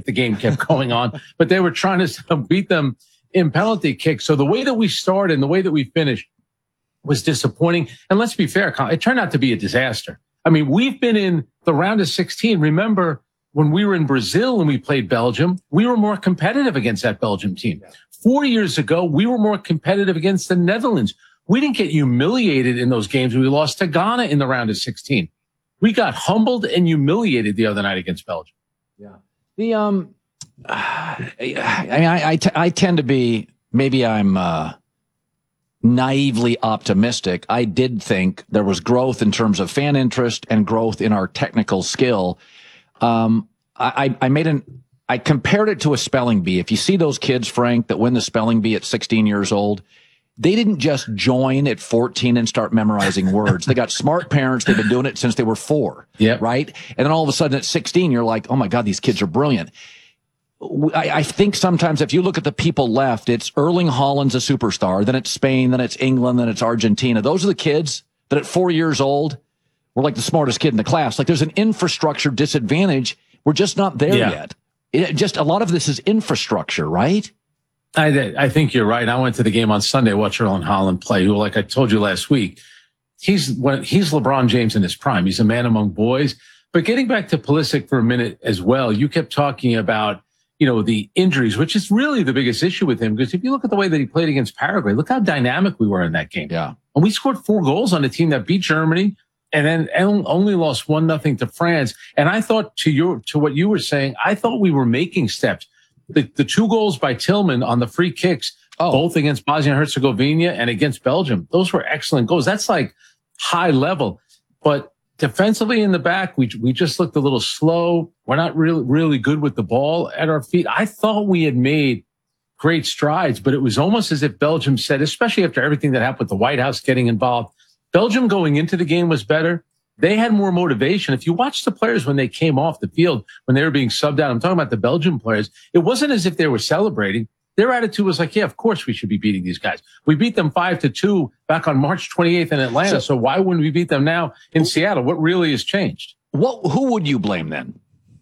if the game kept going on, but they were trying to beat them in penalty kicks. So the way that we started and the way that we finished was disappointing. And let's be fair, it turned out to be a disaster. I mean, we've been in the round of 16. Remember when we were in Brazil and we played Belgium, we were more competitive against that Belgium team. 4 years ago, we were more competitive against the Netherlands. We didn't get humiliated in those games. We lost to Ghana in the round of 16. We got humbled and humiliated the other night against Belgium. Yeah. I tend to be, maybe I'm naively optimistic. I did think there was growth in terms of fan interest and growth in our technical skill. I compared it to a spelling bee. If you see those kids, Frank, that win the spelling bee at 16 years old, they didn't just join at 14 and start memorizing words. They got smart parents. They've been doing it since they were 4. Yeah. Right. And then all of a sudden at 16, you're like, oh my God, these kids are brilliant. I think sometimes if you look at the people left, it's Erling Haaland's a superstar. Then it's Spain. Then it's England. Then it's Argentina. Those are the kids that at 4 years old were like the smartest kid in the class. Like there's an infrastructure disadvantage. We're just not there yet. A lot of this is infrastructure, right? I think you're right. I went to the game on Sunday, watched Erling Haaland play, who, like I told you last week, he's LeBron James in his prime. He's a man among boys. But getting back to Pulisic for a minute as well, you kept talking about, the injuries, which is really the biggest issue with him. Because if you look at the way that he played against Paraguay, look how dynamic we were in that game. Yeah. And we scored 4 goals on a team that beat Germany and then only lost 1-0 to France. And I thought to what you were saying, I thought we were making steps. The 2 goals by Tillman on the free kicks, both against Bosnia and Herzegovina and against Belgium, those were excellent goals. That's like high level. But defensively in the back, we just looked a little slow. We're not really good with the ball at our feet. I thought we had made great strides, but it was almost as if Belgium said, especially after everything that happened with the White House getting involved, Belgium going into the game was better. They had more motivation. If you watch the players when they came off the field, when they were being subbed out, I'm talking about the Belgian players, it wasn't as if they were celebrating. Their attitude was like, yeah, of course we should be beating these guys. We beat them 5-2 back on March 28th in Atlanta. So why wouldn't we beat them now in Seattle? What really has changed? Who would you blame then?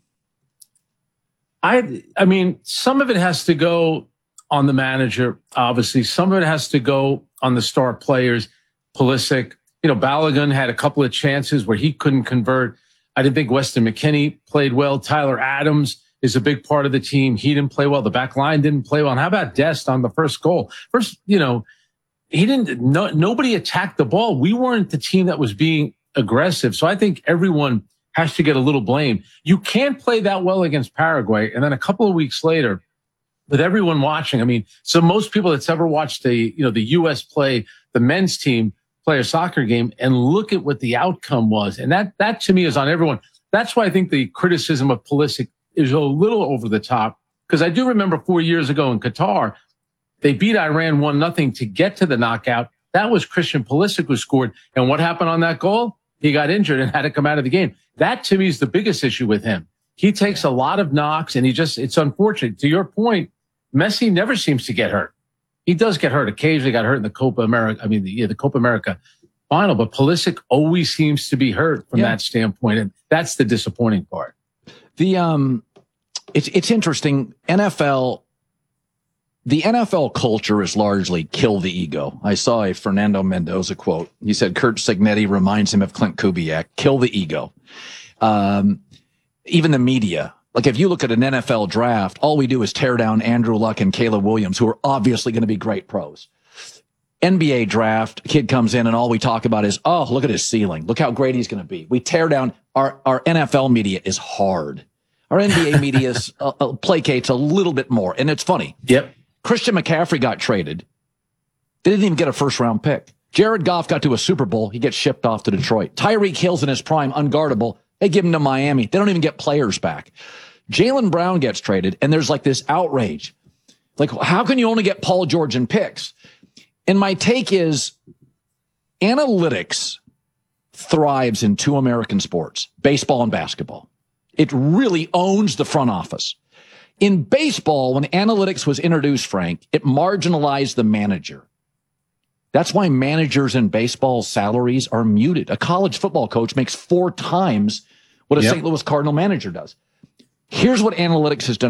I mean, some of it has to go on the manager, obviously. Some of it has to go on the star players. Pulisic, Balogun had a couple of chances where he couldn't convert. I didn't think Weston McKennie played well. Tyler Adams is a big part of the team. He didn't play well. The back line didn't play well. And how about Dest on the first goal? Nobody attacked the ball. We weren't the team that was being aggressive. So I think everyone has to get a little blame. You can't play that well against Paraguay. And then a couple of weeks later, with everyone watching, so most people that's ever watched the U.S. play the men's team play a soccer game and look at what the outcome was. And that to me is on everyone. That's why I think the criticism of Pulisic is a little over the top, because I do remember 4 years ago in Qatar, they beat Iran 1-0 to get to the knockout. That was Christian Pulisic who scored. And what happened on that goal? He got injured and had to come out of the game. That to me is the biggest issue with him. He takes a lot of knocks and it's unfortunate. To your point, Messi never seems to get hurt. He does get hurt occasionally, got hurt in the Copa America. The Copa America final, but Pulisic always seems to be hurt from that standpoint. And that's the disappointing part. It's interesting. The NFL culture is largely kill the ego. I saw a Fernando Mendoza quote. He said, Kurt Signetti reminds him of Clint Kubiak, kill the ego. Even the media, like if you look at an NFL draft, all we do is tear down Andrew Luck and Caleb Williams, who are obviously going to be great pros. NBA draft, kid comes in and all we talk about is, oh, look at his ceiling. Look how great he's going to be. We tear down our NFL media is hard. Our NBA media placates a little bit more. And it's funny. Yep. Christian McCaffrey got traded. They didn't even get a first round pick. Jared Goff got to a Super Bowl. He gets shipped off to Detroit. Tyreek Hill's in his prime, unguardable. They give him to Miami. They don't even get players back. Jaylen Brown gets traded, and there's like this outrage. Like, how can you only get Paul George in picks? And my take is analytics thrives in 2 American sports, baseball and basketball. It really owns the front office. In baseball, when analytics was introduced, Frank, it marginalized the manager. That's why managers in baseball salaries are muted. A college football coach makes 4 times what a St. Louis Cardinal manager does. Here's what analytics has done.